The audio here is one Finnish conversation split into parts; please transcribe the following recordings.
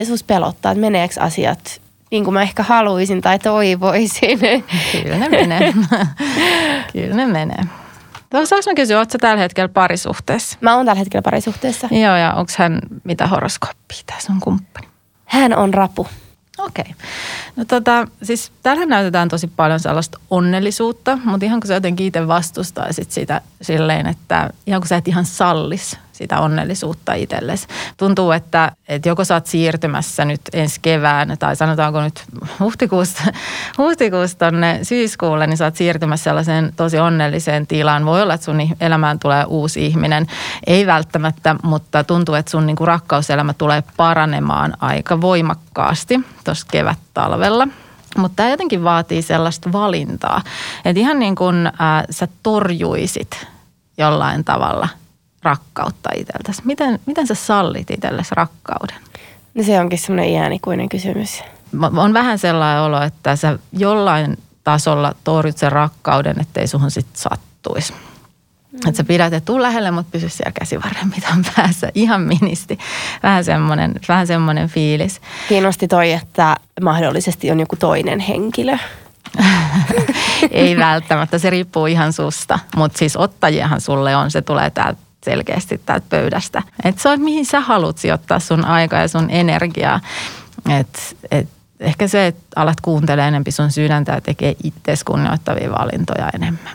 sus pelottaa, että meneekö asiat niin kuin mä ehkä haluaisin tai toivoisin? Kyllä ne menee. Kyllä ne menee. Saanko mä kysyä, ootko sä tällä hetkellä parisuhteessa? Mä oon tällä hetkellä parisuhteessa. Joo, ja onko hän mitä horoskooppia tää sun kumppani? Hän on rapu. Okei. No siis täällähän näytetään tosi paljon sellaista onnellisuutta, mutta ihan kun sä jotenkin itse vastustaisit sitä silleen, että ihan kun sä et ihan sallis sitä onnellisuutta itsellesi. Tuntuu, että joko sä oot siirtymässä nyt ensi kevään tai sanotaanko nyt huhtikuusta tonne syyskuulle, niin sä oot siirtymässä sellaiseen tosi onnelliseen tilaan. Voi olla, että sun elämään tulee uusi ihminen. Ei välttämättä, mutta tuntuu, että sun niinku rakkauselämä tulee paranemaan aika voimakkaasti tuossa kevät-talvella. Mutta tämä jotenkin vaatii sellaista valintaa, että ihan niin kuin sä torjuisit jollain tavalla rakkautta itseltäsi. Miten sä sallit itsellesi rakkauden? No se onkin semmoinen iänikuinen kysymys. On vähän sellainen olo, että sä jollain tasolla torjut sen rakkauden, ettei suhun sit sattuisi. Että sä pidät, että tuu lähelle, mutta pysy siellä käsivarren mitan päässä. Ihan ministi. Vähän semmoinen fiilis. Kiinnosti toi, että mahdollisesti on joku toinen henkilö. Ei välttämättä, se riippuu ihan susta. Mutta siis ottajiahan sulle on, se tulee täältä selkeästi täältä pöydästä. Että se on, mihin sä haluat sijoittaa sun aikaa ja sun energiaa. Ehkä se, että alat kuuntelemaan enemmän sun sydäntä ja tekee itseesi kunnioittavia valintoja enemmän.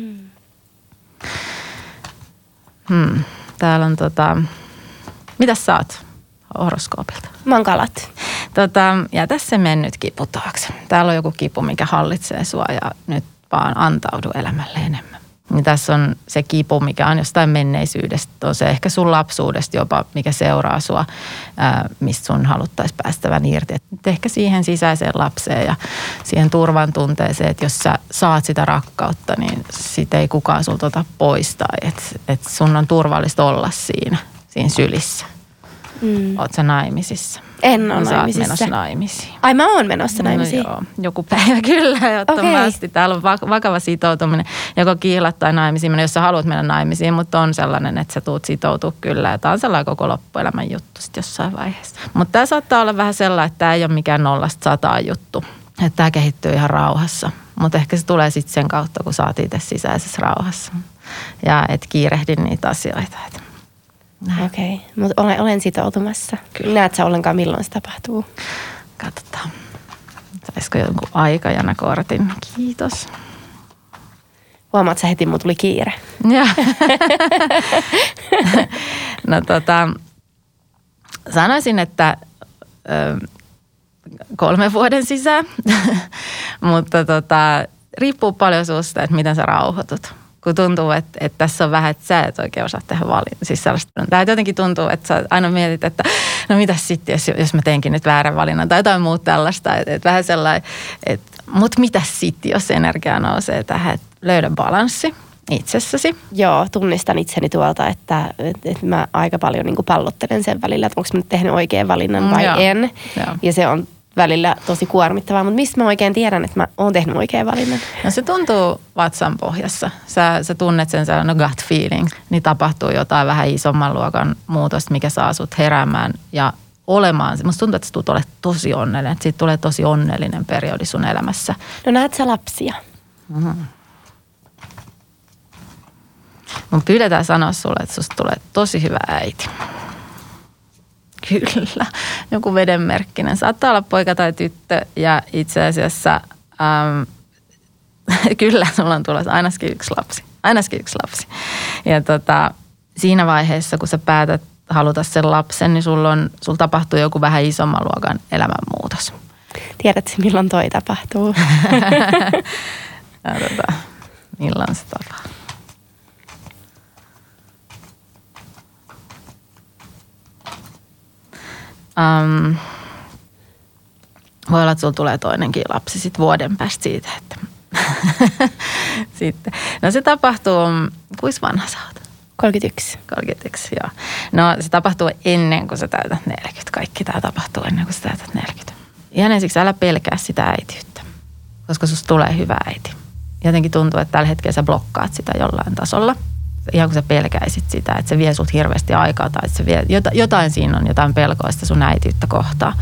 Täällä on mitäs sä oot horoskoopilta? Mä oon kalat. Jätä se mennyt kipu taakse. Täällä on joku kipu, mikä hallitsee sua ja nyt vaan antaudu elämälle enemmän. Niin tässä on se kipu, mikä on jostain menneisyydestä. On se ehkä sun lapsuudesta jopa, mikä seuraa sua, mistä sun haluttaisiin päästävän irti. Et ehkä siihen sisäiseen lapseen ja siihen turvan tunteeseen, että jos sä saat sitä rakkautta, niin sitä ei kukaan sulta ota pois. Tai että sun on turvallista olla siinä sylissä. Oot sä naimisissa? En ole naimisissa. Sä oot menossa naimisiin. Ai mä oon menossa naimisiin? No joo, joku päivä kyllä ehdottomasti. Okay. Täällä on vakava sitoutuminen, joko kiihlat tai naimisiin, jos sä haluat mennä naimisiin, mutta on sellainen, että sä tuut sitoutua kyllä. Ja tää on sellainen koko loppuelämän juttu sitten jossain vaiheessa. Mutta tää saattaa olla vähän sellainen, että tää ei ole mikään 0-100 juttu. Että tää kehittyy ihan rauhassa. Mutta ehkä se tulee sitten sen kautta, kun sä oot itse sisäisessä rauhassa. Ja et kiirehdi niitä asioita. Okei, mutta olen sitoutumassa. Kyllä. Näet sä ollenkaan, milloin se tapahtuu? Katsotaan. Saisiko jonkun aikajanakortin? Kiitos. Huomaat sä heti, mulla tuli kiire. Joo. No sanoisin, että 3 vuoden sisään, mutta riippuu paljon susta, että miten sä rauhoitut. Kun tuntuu, että tässä on vähän, että sä et oikein osaa tehdä valintaa. Siis tämä jotenkin tuntuu, että sä aina mietit, että no mitäs sitten, jos mä teenkin nyt väärän valinnan tai jotain muuta tällaista. Että vähän sellainen, mutta mitäs sitten, jos energia nousee tähän, että löydä balanssi itsessäsi. Joo, tunnistan itseni tuolta, että mä aika paljon niin kuin pallottelen sen välillä, että onko mä nyt tehnyt oikean valinnan vai en. Joo. Ja se on välillä tosi kuormittavaa, mutta mistä mä oikein tiedän, että mä oon tehnyt oikean valinnan? No se tuntuu vatsan pohjassa. Sä tunnet sen sellainen gut feeling, niin tapahtuu jotain vähän isomman luokan muutosta, mikä saa sut heräämään ja olemaan. Musta tuntuu, että sä tulet olemaan tosi onnellinen, että siitä tulee tosi onnellinen periodi sun elämässä. No näet sä lapsia? Mun pyydetään sanoa sulle, että susta tulee tosi hyvä äiti. Kyllä, joku vedenmerkkinen. Saattaa olla poika tai tyttö ja itse asiassa kyllä sulla on tulossa ainakin yksi lapsi. Ja siinä vaiheessa, kun sä päätät haluta sen lapsen, niin sulla tapahtuu joku vähän isomman luokan elämänmuutos. Tiedätkö, milloin toi tapahtuu? Milloin se tapahtuu? Voi olla, että sulla tulee toinenkin lapsi sitten vuoden päästä siitä, että sitten. No se tapahtuu, kuinka vanha sä oot? 31. 31, joo. No se tapahtuu ennen kuin sä täytät 40. Kaikki tää tapahtuu ennen kuin sä täytät 40. Ihan ensiksi älä pelkää sitä äitiyttä, koska susta tulee hyvä äiti. Jotenkin tuntuu, että tällä hetkellä sä blokkaat sitä jollain tasolla. ihan kun sä pelkäisit sitä, että se vie sut hirveästi aikaa tai että se vie, jotain siinä on, jotain pelkoista sun äitiyttä kohtaa.